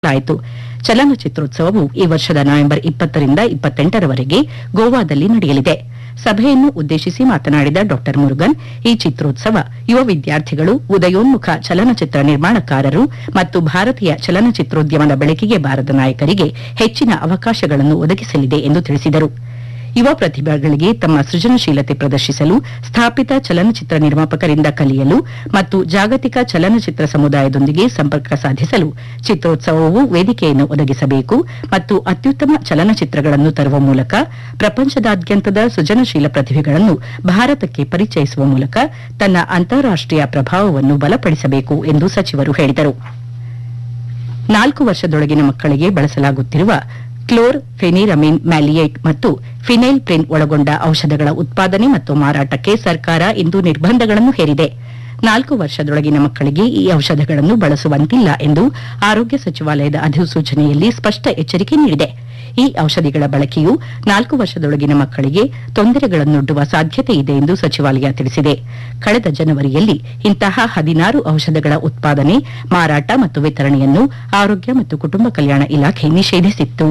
ಆಯಿತು. ಚಲನಚಿತ್ರೋತ್ಸವವು ಈ ವರ್ಷದ ನವೆಂಬರ್ 20ರಿಂದ 28ರವರೆಗೆ ಗೋವಾದಲ್ಲಿ ನಡೆಯಲಿದೆ. ಸಭೆಯನ್ನು ಉದ್ದೇಶಿಸಿ ಮಾತನಾಡಿದ ಡಾ ಮುರುಗನ್, ಈ ಚಿತ್ರೋತ್ಸವ ಯುವ ವಿದ್ಯಾರ್ಥಿಗಳು, ಉದಯೋನ್ಮುಖ ಚಲನಚಿತ್ರ ನಿರ್ಮಾಣಕಾರರು ಮತ್ತು ಭಾರತೀಯ ಚಲನಚಿತ್ರೋದ್ಯಮದ ಬೆಳಕಿಗೆ ಬಾರದ ನಾಯಕರಿಗೆ ಹೆಚ್ಚಿನ ಅವಕಾಶಗಳನ್ನು ಒದಗಿಸಲಿದೆ ಎಂದು ತಿಳಿಸಿದರು. ಯುವ ಪ್ರತಿಭೆಗಳಿಗೆ ತಮ್ಮ ಸೃಜನಶೀಲತೆ ಪ್ರದರ್ಶಿಸಲು, ಸ್ಥಾಪಿತ ಚಲನಚಿತ್ರ ನಿರ್ಮಾಪಕರಿಂದ ಕಲಿಯಲು ಮತ್ತು ಜಾಗತಿಕ ಚಲನಚಿತ್ರ ಸಮುದಾಯದೊಂದಿಗೆ ಸಂಪರ್ಕ ಸಾಧಿಸಲು ಚಿತ್ರೋತ್ಸವವು ವೇದಿಕೆಯನ್ನು ಒದಗಿಸಬೇಕು ಮತ್ತು ಅತ್ಯುತ್ತಮ ಚಲನಚಿತ್ರಗಳನ್ನು ತರುವ ಮೂಲಕ ಪ್ರಪಂಚದಾದ್ಯಂತದ ಸೃಜನಶೀಲ ಪ್ರತಿಭೆಗಳನ್ನು ಭಾರತಕ್ಕೆ ಪರಿಚಯಿಸುವ ಮೂಲಕ ತನ್ನ ಅಂತಾರಾಷ್ಟೀಯ ಪ್ರಭಾವವನ್ನು ಬಲಪಡಿಸಬೇಕು ಎಂದು ಸಚಿವರು ಹೇಳಿದರು. 4 ವರ್ಷದೊಳಗಿನ ಮಕ್ಕಳಿಗೆ ಬಳಸಲಾಗುತ್ತಿರುವ ಕ್ಲೋರ್ಫೆನಿರಮಿನ್ ಮ್ಯಾಲಿಯೇಟ್ ಮತ್ತು ಫಿನೈಲ್ ಪ್ರಿನ್ ಒಳಗೊಂಡ ಔಷಧಗಳ ಉತ್ಪಾದನೆ ಮತ್ತು ಮಾರಾಟಕ್ಕೆ ಸರ್ಕಾರ ಇಂದು ನಿರ್ಬಂಧಗಳನ್ನು ಹೇರಿದೆ. 4 ವರ್ಷದೊಳಗಿನ ಮಕ್ಕಳಿಗೆ ಈ ಔಷಧಗಳನ್ನು ಬಳಸುವಂತಿಲ್ಲ ಎಂದು ಆರೋಗ್ಯ ಸಚಿವಾಲಯದ ಅಧಿಸೂಚನೆಯಲ್ಲಿ ಸ್ಪಷ್ಟ ಎಚ್ಚರಿಕೆ ನೀಡಿದೆ. ಈ ಔಷಧಿಗಳ ಬಳಕೆಯು 4 ವರ್ಷದೊಳಗಿನ ಮಕ್ಕಳಿಗೆ ತೊಂದರೆಗಳನ್ನೊಡ್ಡುವ ಸಾಧ್ಯತೆ ಇದೆ ಎಂದು ಸಚಿವಾಲಯ ತಿಳಿಸಿದೆ. ಕಳೆದ ಜನವರಿಯಲ್ಲಿ ಇಂತಹ 16 ಔಷಧಗಳ ಉತ್ಪಾದನೆ, ಮಾರಾಟ ಮತ್ತು ವಿತರಣೆಯನ್ನು ಆರೋಗ್ಯ ಮತ್ತು ಕುಟುಂಬ ಕಲ್ಯಾಣ ಇಲಾಖೆ ನಿಷೇಧಿಸಿತ್ತು.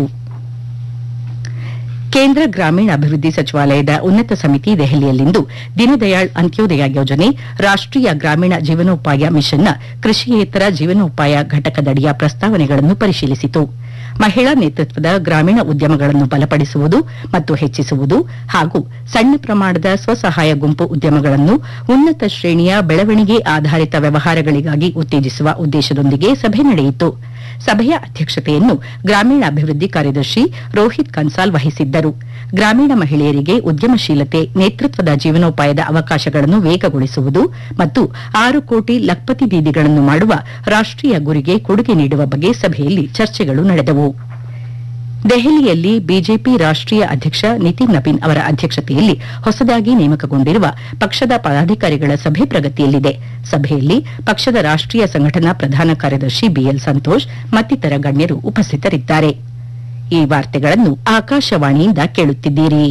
ಕೇಂದ್ರ ಗ್ರಾಮೀಣಾಭಿವೃದ್ಧಿ ಸಚಿವಾಲಯದ ಉನ್ನತ ಸಮಿತಿ ದೆಹಲಿಯಲ್ಲಿಂದು ದೀನದಯಾಳ್ ಅಂತ್ಯೋದಯ ಯೋಜನೆ, ರಾಷ್ಟೀಯ ಗ್ರಾಮೀಣ ಜೀವನೋಪಾಯ ಮಿಷನ್ನ ಕೃಷಿಯೇತರ ಜೀವನೋಪಾಯ ಘಟಕದಡಿಯ ಪ್ರಸ್ತಾವನೆಗಳನ್ನು ಪರಿಶೀಲಿಸಿತು. ಮಹಿಳಾ ನೇತೃತ್ವದ ಗ್ರಾಮೀಣ ಉದ್ಯಮಗಳನ್ನು ಬಲಪಡಿಸುವುದು ಮತ್ತು ಹೆಚ್ಚಿಸುವುದು ಹಾಗೂ ಸಣ್ಣ ಪ್ರಮಾಣದ ಸ್ವಸಹಾಯ ಗುಂಪು ಉದ್ಯಮಗಳನ್ನು ಉನ್ನತ ಶ್ರೇಣಿಯ ಬೆಳವಣಿಗೆ ಆಧಾರಿತ ವ್ಯವಹಾರಗಳಿಗಾಗಿ ಉತ್ತೇಜಿಸುವ ಉದ್ದೇಶದೊಂದಿಗೆ ಸಭೆ ನಡೆಯಿತು. ಸಭೆಯ ಅಧ್ಯಕ್ಷತೆಯನ್ನು ಗ್ರಾಮೀಣಾಭಿವೃದ್ಧಿ ಕಾರ್ಯದರ್ಶಿ ರೋಹಿತ್ ಕನ್ಸಾಲ್ ವಹಿಸಿದ್ದರು. ಗ್ರಾಮೀಣ ಮಹಿಳೆಯರಿಗೆ ಉದ್ಯಮಶೀಲತೆ, ನೇತೃತ್ವದ ಜೀವನೋಪಾಯದ ಅವಕಾಶಗಳನ್ನು ವೇಗಗೊಳಿಸುವುದು ಮತ್ತು 6 ಕೋಟಿ ಲಖ್ಪತಿ ದೀದಿಗಳನ್ನು ಮಾಡುವ ರಾಷ್ಟೀಯ ಗುರಿಗೆ ಕೊಡುಗೆ ನೀಡುವ ಬಗ್ಗೆ ಸಭೆಯಲ್ಲಿ ಚರ್ಚೆಗಳು ನಡೆದವು. ದೆಹಲಿಯಲ್ಲಿ ಬಿಜೆಪಿ ರಾಷ್ಟೀಯ ಅಧ್ಯಕ್ಷ ನಿತಿನ್ ನಬೀನ್ ಅವರ ಅಧ್ಯಕ್ಷತೆಯಲ್ಲಿ ಹೊಸದಾಗಿ ನೇಮಕಗೊಂಡಿರುವ ಪಕ್ಷದ ಪದಾಧಿಕಾರಿಗಳ ಸಭೆ ಪ್ರಗತಿಯಲ್ಲಿದೆ. ಸಭೆಯಲ್ಲಿ ಪಕ್ಷದ ರಾಷ್ಟೀಯ ಸಂಘಟನಾ ಪ್ರಧಾನ ಕಾರ್ಯದರ್ಶಿ ಬಿಎಲ್ ಸಂತೋಷ್ ಮತ್ತಿತರ ಗಣ್ಯರು ಉಪಸ್ಥಿತರಿದ್ದಾರೆ. ಈ ವಾರ್ತೆಗಳನ್ನು ಆಕಾಶವಾಣಿಯಿಂದ ಕೇಳುತ್ತಿದ್ದೀರಿ.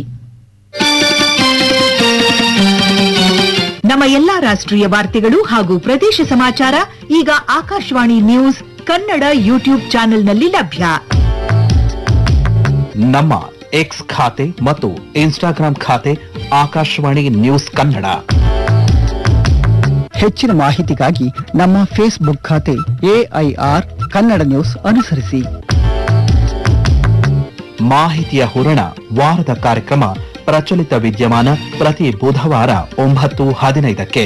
ನಮ್ಮ ಎಲ್ಲಾ ರಾಷ್ಟ್ರೀಯ ವಾರ್ತೆಗಳು ಹಾಗೂ ಪ್ರದೇಶ ಸಮಾಚಾರ ಈಗ ಆಕಾಶವಾಣಿ ನ್ಯೂಸ್ ಕನ್ನಡ ಯೂಟ್ಯೂಬ್ ಚಾನೆಲ್ನಲ್ಲಿ ಲಭ್ಯ. ನಮ್ಮ ಎಕ್ಸ್ ಖಾತೆ ಮತ್ತು ಇನ್ಸ್ಟಾಗ್ರಾಂ ಖಾತೆ ಆಕಾಶವಾಣಿ ನ್ಯೂಸ್ ಕನ್ನಡ. ಹೆಚ್ಚಿನ ಮಾಹಿತಿಗಾಗಿ ನಮ್ಮ ಫೇಸ್ಬುಕ್ ಖಾತೆ AIR ಕನ್ನಡ ನ್ಯೂಸ್ ಅನುಸರಿಸಿ. ಮಾಹಿತಿಯ ಹೂರಣ ವಾರದ ಕಾರ್ಯಕ್ರಮ ಪ್ರಚಲಿತ ವಿದ್ಯಮಾನ ಪ್ರತಿ ಬುಧವಾರ 9:15ಕ್ಕೆ.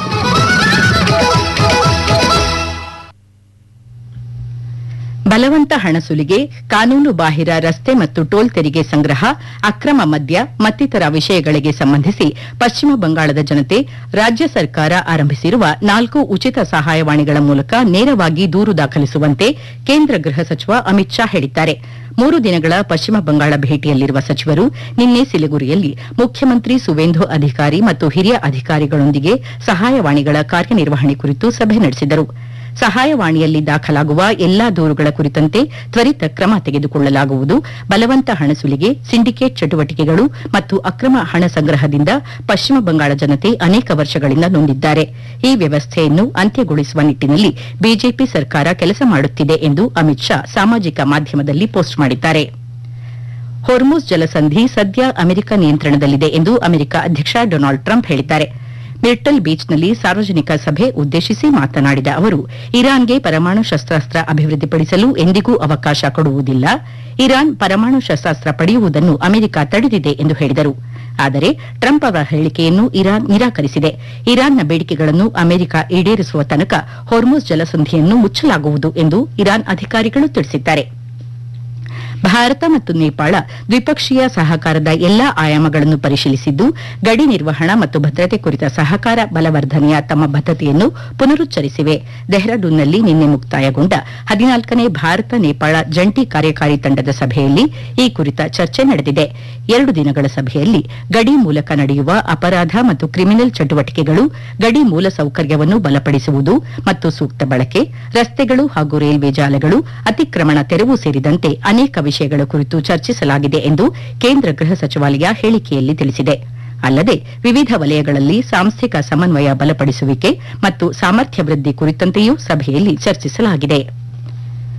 ಬಲವಂತ ಹಣ ಸುಲಿಗೆ, ಕಾನೂನು ಬಾಹಿರ ರಸ್ತೆ ಮತ್ತು ಟೋಲ್ ತೆರಿಗೆ ಸಂಗ್ರಹ, ಅಕ್ರಮ ಮದ್ಯ ಮತ್ತಿತರ ವಿಷಯಗಳಿಗೆ ಸಂಬಂಧಿಸಿ ಪಶ್ಚಿಮ ಬಂಗಾಳದ ಜನತೆ ರಾಜ್ಯ ಸರ್ಕಾರ ಆರಂಭಿಸಿರುವ 4 ಉಚಿತ ಸಹಾಯವಾಣಿಗಳ ಮೂಲಕ ನೇರವಾಗಿ ದೂರು ದಾಖಲಿಸುವಂತೆ ಕೇಂದ್ರ ಗೃಹ ಸಚಿವ ಅಮಿತ್ ಶಾ ಹೇಳಿದ್ದಾರೆ. 3 ದಿನಗಳ ಪಶ್ಚಿಮ ಬಂಗಾಳ ಭೇಟಿಯಲ್ಲಿರುವ ಸಚಿವರು ನಿನ್ನೆ ಸಿಲಿಗುರಿಯಲ್ಲಿ ಮುಖ್ಯಮಂತ್ರಿ ಸುವೇಂದು ಅಧಿಕಾರಿ ಮತ್ತು ಹಿರಿಯ ಅಧಿಕಾರಿಗಳೊಂದಿಗೆ ಸಹಾಯವಾಣಿಗಳ ಕಾರ್ಯನಿರ್ವಹಣೆ ಕುರಿತು ಸಭೆ ನಡೆಸಿದರು. ಸಹಾಯವಾಣಿಯಲ್ಲಿ ದಾಖಲಾಗುವ ಎಲ್ಲಾ ದೂರುಗಳ ಕುರಿತಂತೆ ತ್ವರಿತ ಕ್ರಮ ತೆಗೆದುಕೊಳ್ಳಲಾಗುವುದು. ಬಲವಂತ ಹಣ ಸುಲಿಗೆ, ಸಿಂಡಿಕೇಟ್ ಚಟುವಟಿಕೆಗಳು ಮತ್ತು ಅಕ್ರಮ ಹಣ ಸಂಗ್ರಹದಿಂದ ಪಶ್ಚಿಮ ಬಂಗಾಳ ಜನತೆ ಅನೇಕ ವರ್ಷಗಳಿಂದ ನೊಂದಿದ್ದಾರೆ. ಈ ವ್ಯವಸ್ಥೆಯನ್ನು ಅಂತ್ಯಗೊಳಿಸುವ ನಿಟ್ಟಿನಲ್ಲಿ ಬಿಜೆಪಿ ಸರ್ಕಾರ ಕೆಲಸ ಮಾಡುತ್ತಿದೆ ಎಂದು ಅಮಿತ್ ಶಾ ಸಾಮಾಜಿಕ ಮಾಧ್ಯಮದಲ್ಲಿ ಪೋಸ್ಟ್ ಮಾಡಿದ್ದಾರೆ. ಹೊರ್ಮುಜ್ ಜಲಸಂಧಿ ಸದ್ಯ ಅಮೆರಿಕ ನಿಯಂತ್ರಣದಲ್ಲಿದೆ ಎಂದು ಅಮೆರಿಕ ಅಧ್ಯಕ್ಷ ಡೊನಾಲ್ಡ್ ಟ್ರಂಪ್ ಹೇಳಿದ್ದಾರೆ. ಮಿರ್ಟಲ್ ಬೀಚ್ನಲ್ಲಿ ಸಾರ್ವಜನಿಕ ಸಭೆ ಉದ್ದೇಶಿಸಿ ಮಾತನಾಡಿದ ಅವರು, ಇರಾನ್ಗೆ ಪರಮಾಣು ಶಸ್ತ್ರಾಸ್ತ್ರ ಅಭಿವೃದ್ಧಿಪಡಿಸಲು ಎಂದಿಗೂ ಅವಕಾಶ ಕೊಡುವುದಿಲ್ಲ. ಇರಾನ್ ಪರಮಾಣು ಶಸ್ತ್ರಾಸ್ತ್ರ ಪಡೆಯುವುದನ್ನು ಅಮೆರಿಕ ತಡೆದಿದೆ ಎಂದು ಹೇಳಿದರು. ಆದರೆ ಟ್ರಂಪ್ ಅವರ ಹೇಳಿಕೆಯನ್ನು ಇರಾನ್ ನಿರಾಕರಿಸಿದೆ. ಇರಾನ್ನ ಬೇಡಿಕೆಗಳನ್ನು ಅಮೆರಿಕ ಈಡೇರಿಸುವ ತನಕ ಹೊರ್ಮುಜ್ ಜಲಸಂಧಿಯನ್ನು ಮುಚ್ಚಲಾಗುವುದು ಎಂದು ಇರಾನ್ ಅಧಿಕಾರಿಗಳು ತಿಳಿಸಿದ್ದಾರೆ. ಭಾರತ ಮತ್ತು ನೇಪಾಳ ದ್ವಿಪಕ್ಷೀಯ ಸಹಕಾರದ ಎಲ್ಲಾ ಆಯಾಮಗಳನ್ನು ಪರಿಶೀಲಿಸಿದ್ದು, ಗಡಿ ನಿರ್ವಹಣಾ ಮತ್ತು ಭದ್ರತೆ ಕುರಿತ ಸಹಕಾರ ಬಲವರ್ಧನೆಯ ತಮ್ಮ ಬದ್ಧತೆಯನ್ನು ಪುನರುಚ್ಚರಿಸಿವೆ. ಡೆಹ್ರಾಡೂನ್ನಲ್ಲಿ ನಿನ್ನೆ ಮುಕ್ತಾಯಗೊಂಡ 14ನೇ ಭಾರತ ನೇಪಾಳ ಜಂಟಿ ಕಾರ್ಯಕಾರಿ ತಂಡದ ಸಭೆಯಲ್ಲಿ ಈ ಕುರಿತ ಚರ್ಚೆ ನಡೆದಿದೆ. 2 ದಿನಗಳ ಸಭೆಯಲ್ಲಿ ಗಡಿ ಮೂಲಕ ನಡೆಯುವ ಅಪರಾಧ ಮತ್ತು ಕ್ರಿಮಿನಲ್ ಚಟುವಟಿಕೆಗಳು, ಗಡಿ ಮೂಲಸೌಕರ್ಯವನ್ನು ಬಲಪಡಿಸುವುದು ಮತ್ತು ಸೂಕ್ತ ಬಳಕೆ, ರಸ್ತೆಗಳು ಹಾಗೂ ರೈಲ್ವೆ ಜಾಲಗಳು, ಅತಿಕ್ರಮಣ ತೆರವು ಸೇರಿದಂತೆ ಅನೇಕ ವಿಷಯಗಳ ಕುರಿತು ಚರ್ಚಿಸಲಾಗಿದೆ ಎಂದು ಕೇಂದ್ರ ಗೃಹ ಸಚಿವಾಲಯ ಹೇಳಿಕೆಯಲ್ಲಿ ತಿಳಿಸಿದೆ. ಅಲ್ಲದೆ ವಿವಿಧ ವಲಯಗಳಲ್ಲಿ ಸಾಂಸ್ಥಿಕ ಸಮನ್ವಯ ಬಲಪಡಿಸುವಿಕೆ ಮತ್ತು ಸಾಮರ್ಥ್ಯ ವೃದ್ಧಿ ಕುರಿತಂತೆಯೂ ಸಭೆಯಲ್ಲಿ ಚರ್ಚಿಸಲಾಗಿದೆ.